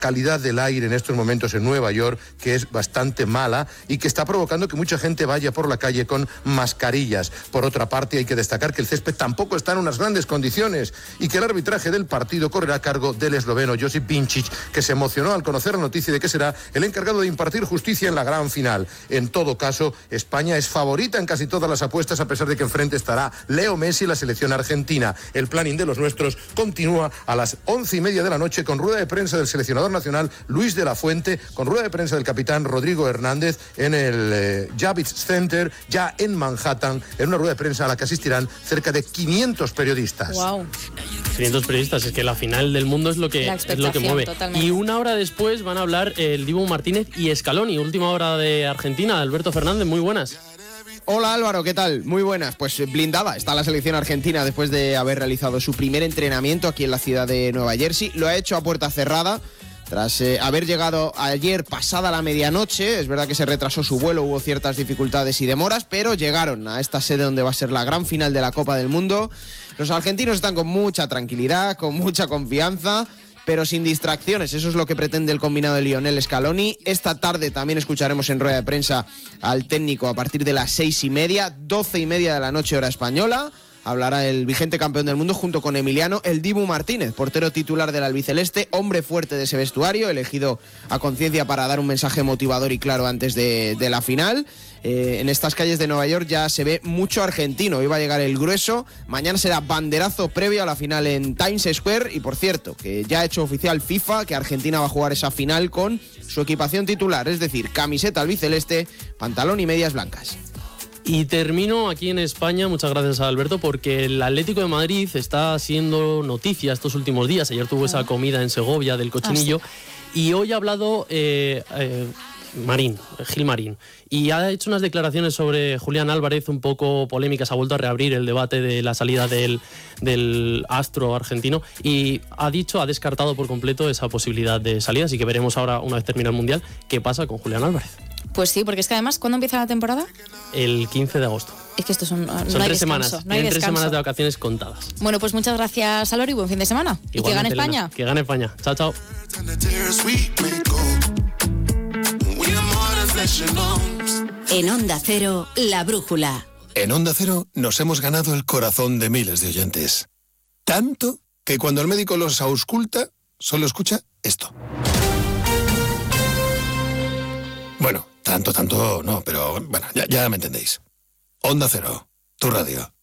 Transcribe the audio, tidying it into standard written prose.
calidad del aire en estos momentos en Nueva York, que es bastante mala y que está provocando que mucha gente vaya por la calle con mascarillas. Por otra parte, hay que destacar que el césped tampoco está en unas grandes condiciones y que el arbitraje del partido correrá a cargo del esloveno Josip Bincic, que se emocionó al conocer la noticia de que será el encargado de impartir justicia en la gran final. En todo caso, España es favorita en casi todas las apuestas, a pesar de que enfrente estará Leo Messi y la selección argentina. El planning de los nuestros continúa a las 11:30 de la noche con rueda de prensa del seleccionador nacional Luis de la Fuente, con rueda de prensa del capitán Rodrigo Hernández en el Javits Center, ya en Manhattan, en una rueda de prensa a la que asistirán cerca de 500 periodistas. Wow. 500 periodistas, es que la final del mundo es lo que mueve. Totalmente. Y una hora después van a hablar el Dibu Martínez y Scaloni, última hora de Argentina. Alberto Fernández, muy buenas. Hola Álvaro, ¿qué tal? Muy buenas. Pues blindada está la selección argentina después de haber realizado su primer entrenamiento aquí en la ciudad de Nueva Jersey. Lo ha hecho a puerta cerrada tras haber llegado ayer pasada la medianoche. Es verdad que se retrasó su vuelo, hubo ciertas dificultades y demoras, pero llegaron a esta sede donde va a ser la gran final de la Copa del Mundo. Los argentinos están con mucha tranquilidad, con mucha confianza, pero sin distracciones. Eso es lo que pretende el combinado de Lionel Scaloni. Esta tarde también escucharemos en rueda de prensa al técnico a partir de las 6:30, 12:30 de la noche hora española. Hablará el vigente campeón del mundo junto con Emiliano el Dibu Martínez, portero titular del albiceleste, hombre fuerte de ese vestuario, elegido a conciencia para dar un mensaje motivador y claro antes de la final. En estas calles de Nueva York ya se ve mucho argentino. Hoy va a llegar el grueso. Mañana será banderazo previo a la final en Times Square. Y por cierto, que ya ha hecho oficial FIFA que Argentina va a jugar esa final con su equipación titular, es decir, camiseta albiceleste, pantalón y medias blancas. Y termino aquí en España, muchas gracias a Alberto, porque el Atlético de Madrid está siendo noticia estos últimos días. Ayer tuvo esa comida en Segovia del cochinillo y hoy ha hablado Gil Marín, y ha hecho unas declaraciones sobre Julián Álvarez un poco polémicas. Ha vuelto a reabrir el debate de la salida del astro argentino y ha descartado por completo esa posibilidad de salida, así que veremos ahora, una vez termine el Mundial, qué pasa con Julián Álvarez. Pues sí, porque es que además, ¿cuándo empieza la temporada? El 15 de agosto. Es que esto son no 3 semanas. Tienen 3 semanas de vacaciones contadas. Bueno, pues muchas gracias, Álvaro, y buen fin de semana. Igualmente, y que gane España. Elena, que gane España. Chao, chao. En Onda Cero, La Brújula. En Onda Cero nos hemos ganado el corazón de miles de oyentes. Tanto que cuando el médico los ausculta, solo escucha esto. Bueno, tanto no, pero bueno, ya me entendéis. Onda Cero, tu radio.